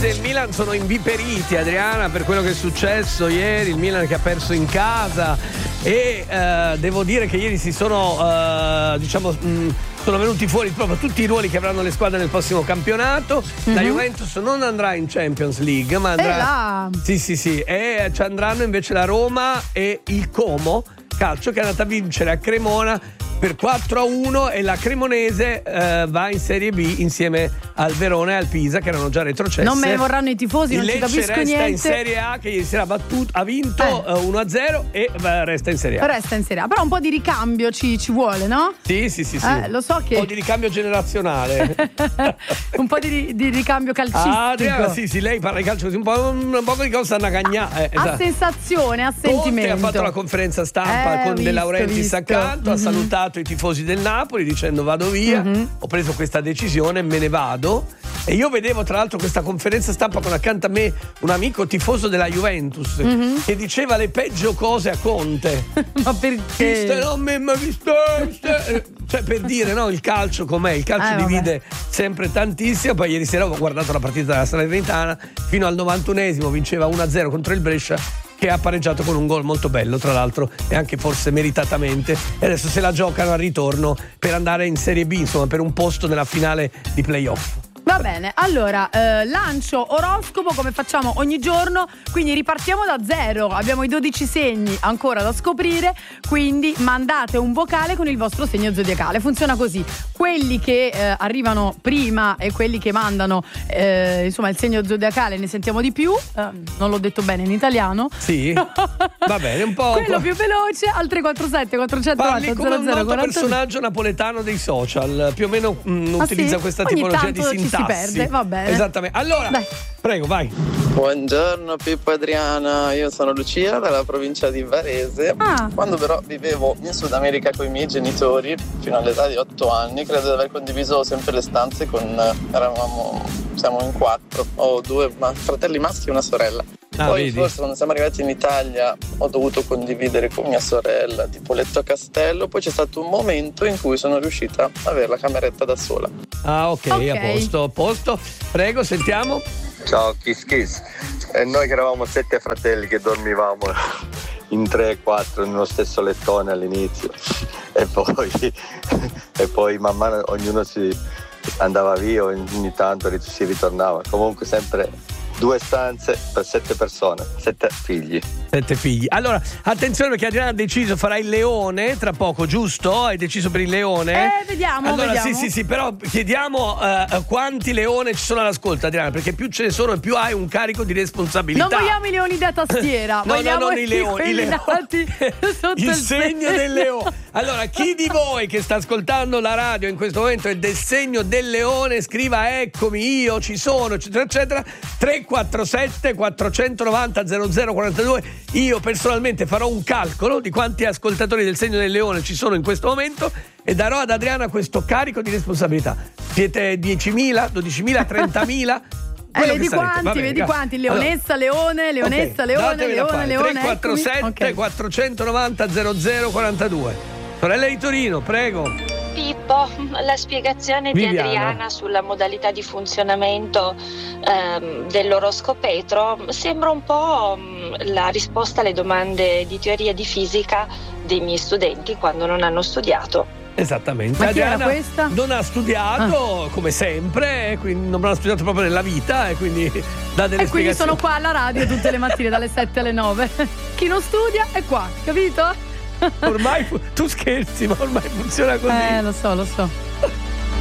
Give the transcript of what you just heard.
tifosi del Milan sono inviperiti, Adriana, per quello che è successo ieri, il Milan che ha perso in casa e devo dire che ieri si sono sono venuti fuori proprio tutti i ruoli che avranno le squadre nel prossimo campionato. La Juventus non andrà in Champions League, ma andrà sì, e ci andranno invece la Roma e il Como Calcio, che è andata a vincere a Cremona per 4-1 e la Cremonese va in Serie B insieme al Verona e al Pisa, che erano già retrocesse. Non me ne vorranno i tifosi, non ci capisco niente. Resta in Serie A, che ieri sera ha vinto 1-0 e resta in Serie A. Resta in Serie A, però un po' di ricambio ci vuole, no? Sì. Lo so che... Un po' di ricambio generazionale. Un po' di ricambio calcistico. Adriana, sì, lei parla di calcio così, un po' di cosa stanno a cagnare. A sensazione, a sentimento. Conte ha fatto la conferenza stampa con De Laurentiis accanto, ha salutato i tifosi del Napoli dicendo vado via, ho preso questa decisione, me ne vado. E io vedevo tra l'altro questa conferenza stampa con accanto a me un amico tifoso della Juventus che diceva le peggio cose a Conte. Ma perché? Cioè, per dire, no, il calcio com'è, il calcio divide sempre tantissimo. Poi ieri sera ho guardato la partita della Salernitana, fino al 91esimo vinceva 1-0 contro il Brescia, che ha pareggiato con un gol molto bello, tra l'altro, e anche forse meritatamente. E adesso se la giocano al ritorno per andare in Serie B, insomma, per un posto nella finale di playoff. Va bene, allora lancio oroscopo come facciamo ogni giorno, quindi ripartiamo da zero, abbiamo i 12 segni ancora da scoprire, quindi mandate un vocale con il vostro segno zodiacale. Funziona così: quelli che arrivano prima e quelli che mandano insomma il segno zodiacale ne sentiamo di più, non l'ho detto bene in italiano. Sì, va bene, un po'. Quello più veloce al 347 490 Parli come un noto personaggio napoletano dei social, più o meno utilizza questa tipologia di sintassi. Si perde, va bene. Esattamente. Allora, prego, vai. Buongiorno Pippo e Adriana, io sono Lucia dalla provincia di Varese. Quando però vivevo in Sud America con i miei genitori fino all'età di 8 anni, credo di aver condiviso sempre le stanze siamo in 4, ho 2 fratelli maschi e una sorella. Poi vedi. forse quando siamo arrivati in Italia ho dovuto condividere con mia sorella tipo letto a castello, poi c'è stato un momento in cui sono riuscita ad avere la cameretta da sola. Ok, a posto. Prego, sentiamo. Ciao Kiss Kiss. E noi che eravamo 7 fratelli che dormivamo in 3-4 nello stesso lettone all'inizio e poi man mano ognuno si andava via, ogni tanto si ritornava, comunque sempre 2 stanze per 7 persone, 7 figli. 7 figli. Allora, attenzione perché Adriana ha deciso, farà il leone tra poco, giusto? Hai deciso per il leone? Vediamo. Allora, sì, però chiediamo quanti leoni ci sono all'ascolto, Adriana, perché più ce ne sono e più hai un carico di responsabilità. Non vogliamo i leoni da tastiera, vogliamo non i leoni, il segno del leone. Allora, chi di voi che sta ascoltando la radio in questo momento è del segno del leone, scriva eccomi, io ci sono, eccetera, eccetera. 347 490 0042. Io personalmente farò un calcolo di quanti ascoltatori del segno del leone ci sono in questo momento e darò ad Adriana questo carico di responsabilità. Siete 10.000, 12.000, 30.000? Vedi quanti, leonessa, leone, leonessa, leone, leone, 347 490 0042. Sorella di Torino, prego. Pippo, la spiegazione di Adriana sulla modalità di funzionamento dell'oroscopetro sembra un po' la risposta alle domande di teoria di fisica dei miei studenti quando non hanno studiato. Esattamente. Ma chi Adriana era questa? Non ha studiato come sempre, quindi non ha studiato proprio nella vita e quindi dà delle spiegazioni. Quindi sono qua alla radio tutte le mattine dalle 7 alle 9. Chi non studia è qua, capito? Ormai tu scherzi, ma ormai funziona così. Lo so.